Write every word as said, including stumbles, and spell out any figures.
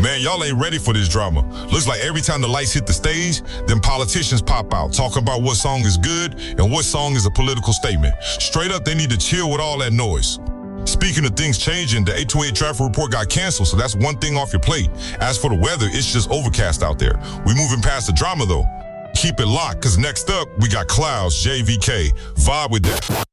Man, y'all ain't ready for this drama. Looks like every time the lights hit the stage, then politicians pop out, talk about what song is good and what song is a political statement. Straight up, they need to chill with all that noise. Speaking of things changing, the eight twenty-eight traffic report got canceled, so that's one thing off your plate. As for the weather, it's just overcast out there. We moving past the drama, though. Keep it locked, because next up, we got Clouds, J V K. Vibe with that.